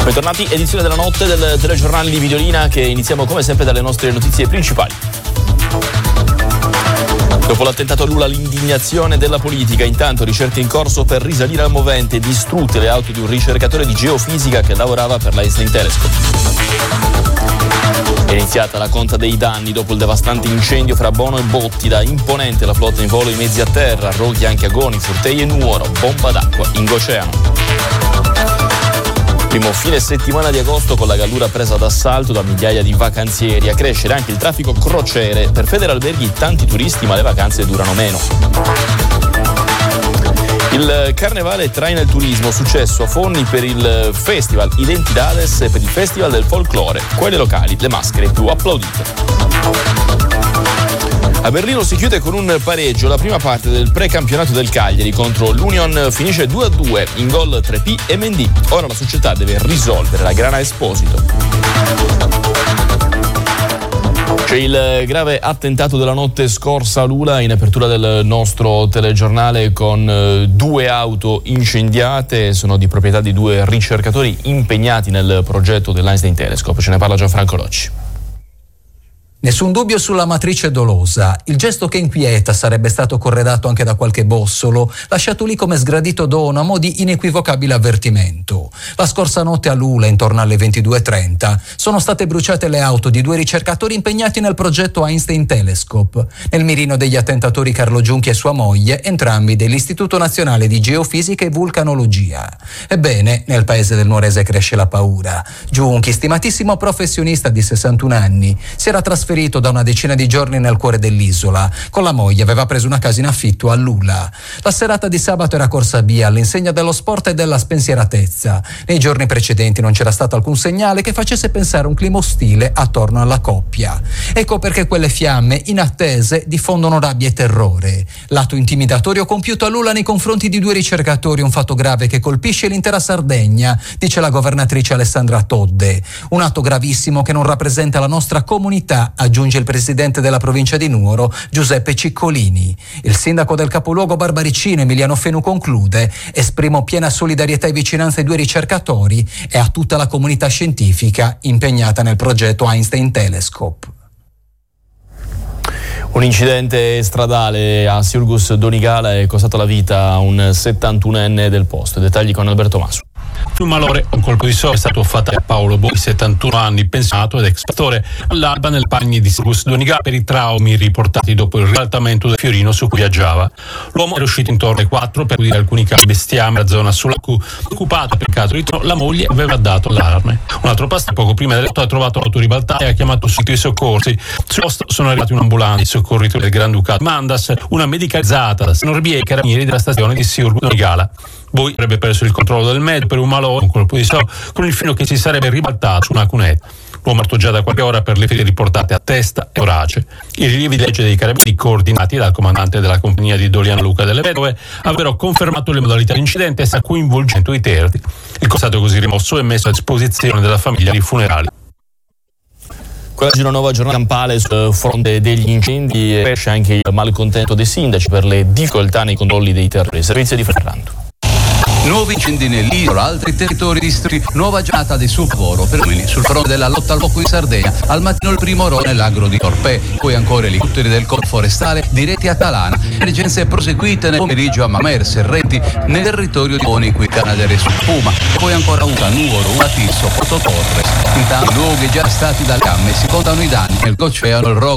Bentornati, edizione della notte del telegiornale di Videolina, che iniziamo come sempre dalle nostre notizie principali. Dopo l'attentato a Lula, l'indignazione della politica. Intanto ricerche in corso per risalire al movente, distrutte le auto di un ricercatore di geofisica che lavorava per la Einstein Telescope. È iniziata la conta dei danni dopo il devastante incendio fra Bono e Bottida. Imponente la flotta in volo, i mezzi a terra, roghi anche a Goni, Furtei e Nuoro, bomba d'acqua in Oceano. Primo fine settimana di agosto con la Gallura presa d'assalto da migliaia di vacanzieri. A crescere anche il traffico crociere. Per Federalberghi tanti turisti, ma le vacanze durano meno. Il carnevale traina il turismo, successo a Forni per il festival Identidades e per il festival del folklore. Quelle locali, le maschere più applaudite. A Berlino si chiude con un pareggio la prima parte del precampionato del Cagliari contro l'Union, finisce 2-2, in gol 3P e Mendy. Ora la società deve risolvere la grana Esposito. C'è il grave attentato della notte scorsa a Lula, in apertura del nostro telegiornale, con 2 auto incendiate, sono di proprietà di 2 ricercatori impegnati nel progetto dell'Einstein Telescope. Ce ne parla Gianfranco Locci. Nessun dubbio sulla matrice dolosa. Il gesto che inquieta sarebbe stato corredato anche da qualche bossolo, lasciato lì come sgradito dono a mo' di inequivocabile avvertimento. La scorsa notte a Lula, intorno alle 22:30, sono state bruciate le auto di 2 ricercatori impegnati nel progetto Einstein Telescope. Nel mirino degli attentatori Carlo Giunchi e sua moglie, entrambi dell'Istituto Nazionale di Geofisica e Vulcanologia. Ebbene, nel paese del Nuorese cresce la paura. Giunchi, stimatissimo professionista di 61 anni, si era trasferito da una decina di giorni nel cuore dell'isola. Con la moglie aveva preso una casa in affitto a Lula. La serata di sabato era corsa via all'insegna dello sport e della spensieratezza. Nei giorni precedenti non c'era stato alcun segnale che facesse pensare un clima ostile attorno alla coppia. Ecco perché quelle fiamme inattese diffondono rabbia e terrore. L'atto intimidatorio compiuto a Lula nei confronti di 2 ricercatori, un fatto grave che colpisce l'intera Sardegna, dice la governatrice Alessandra Todde. Un atto gravissimo che non rappresenta la nostra comunità, aggiunge il presidente della provincia di Nuoro, Giuseppe Ciccolini. Il sindaco del capoluogo Barbaricino, Emiliano Fenu, conclude: esprimo piena solidarietà e vicinanza ai 2 ricercatori e a tutta la comunità scientifica impegnata nel progetto Einstein Telescope. Un incidente stradale a Siurgus Donigala è costato la vita a un 71enne del posto. Dettagli con Alberto Masu. Un malore, un colpo di sole è stato fatto a Paolo Boi, 71 anni, pensionato ed ex fattore all'alba nel Pagni di Siurgus Donigala per i traumi riportati dopo il rialzamento del fiorino su cui viaggiava. L'uomo era uscito intorno alle 4 per udire alcuni cani bestiame nella zona sulla Q. Occupata per caso di trono, la moglie aveva dato l'allarme. Un altro passaggio poco prima delle 8 ha trovato l'auto ribaltata e ha chiamato subito i soccorsi. Sul posto sono arrivati un'ambulanza, i soccorritori del Granducato Mandas, una medicalizzata da Norvie e i carabinieri della stazione di Siurgus Donigala. Boi avrebbe perso il controllo del mezzo per un malore, un colpo di sole, con il fino che si sarebbe ribaltato su una cunetta. L'uomo è morto già da qualche ora per le ferite riportate a testa e torace. I rilievi di legge dei carabinieri, coordinati dal comandante della compagnia di Doliano Luca delle Vedove, avrebbero confermato le modalità dell'incidente e sta coinvolgendo i terzi. Il corpo è stato così rimosso e messo a disposizione della famiglia di funerali. Oggi una nuova giornata campale sul fronte degli incendi e cresce anche il malcontento dei sindaci per le difficoltà nei controlli dei terreni. Servizio di Ferrando. Nuovi incendi nell'isola, altri territori distretti, nuova giornata di lavoro per uomini sul fronte della lotta al fuoco in Sardegna. Al mattino il primo oro nell'agro di Torpè, poi ancora gli elicotteri del Corpo Forestale diretti a Talana. Emergenze proseguite nel pomeriggio a Mamer, Serretti, nel territorio di Boni, qui Canadere su Puma, poi ancora una a Nuoro, una a Tisso, Porto Torres. Intanto i luoghi già stati dalle fiamme, si contano i danni nel Oceano, il Rogo,